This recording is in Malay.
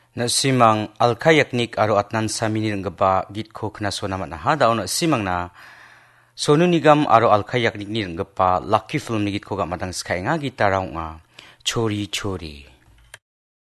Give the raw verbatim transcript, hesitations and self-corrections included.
Nasimang alkayaknik aro atnan samini ringgeba gitko knasona matnaha daun simang na Sonu Nigam aro alkayaknik ni ringgeba lucky film ni gitko gak madang skainga gitarang nga chori chori.